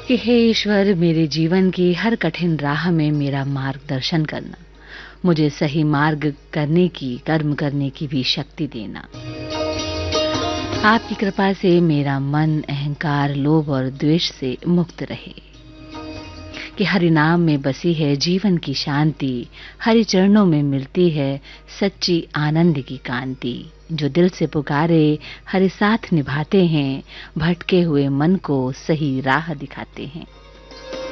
कि हे ईश्वर, मेरे जीवन की हर कठिन राह में मेरा मार्गदर्शन करना, मुझे सही मार्ग करने की, कर्म करने की भी शक्ति देना। आपकी कृपा से मेरा मन अहंकार, लोभ और द्वेष से मुक्त रहे। कि हरि नाम में बसी है जीवन की शांति, हरि चरणों में मिलती है सच्ची आनंद की कांति। जो दिल से पुकारे हरि साथ निभाते हैं, भटके हुए मन को सही राह दिखाते हैं।